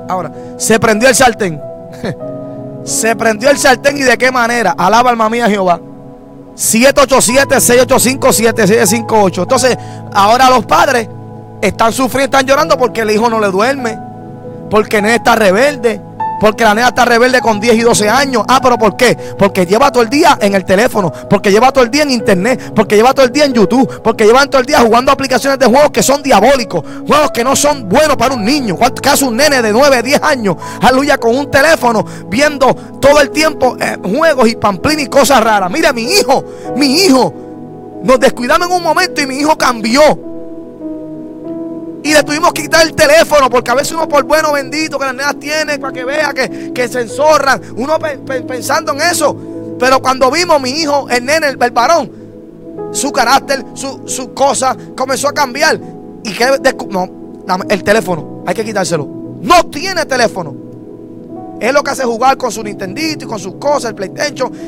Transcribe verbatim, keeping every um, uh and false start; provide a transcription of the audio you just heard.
Ahora, se prendió el sartén. Se prendió el sartén, y de qué manera. Alaba alma mía Jehová. siete ocho siete, seis ocho cinco, siete seis cinco ocho. Entonces, ahora los padres están sufriendo, están llorando porque el hijo no le duerme, porque el nene está rebelde, porque la nena está rebelde con diez y doce años. Ah, pero ¿por qué? Porque lleva todo el día en el teléfono, porque lleva todo el día en internet, porque lleva todo el día en YouTube, porque lleva todo el día jugando aplicaciones de juegos que son diabólicos, juegos que no son buenos para un niño. ¿Cuánto hace un nene de nueve, diez años, aleluya, con un teléfono, viendo todo el tiempo eh, juegos y pamplín y cosas raras? Mira, mi hijo, mi hijo, nos descuidamos en un momento y mi hijo cambió. Y le tuvimos que quitar el teléfono, porque a veces uno, por bueno bendito que las nenas tienen, para que vea que, que se enzorran, uno pe, pe, pensando en eso. Pero cuando vimos mi hijo, el nene, el, el varón, su carácter, su, su cosa comenzó a cambiar. Y que no, el teléfono hay que quitárselo. No tiene teléfono. Es lo que hace jugar con su Nintendito y con sus cosas, el PlayStation,